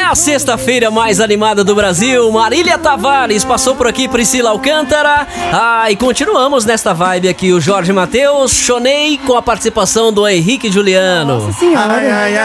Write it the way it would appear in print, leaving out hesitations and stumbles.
a sexta-feira mais animada do Brasil. Marília Tavares passou por aqui, Priscila Alcântara. E continuamos nesta vibe aqui. O Jorge Mateus, Chonei, com a participação do Henrique Juliano. Nossa senhora.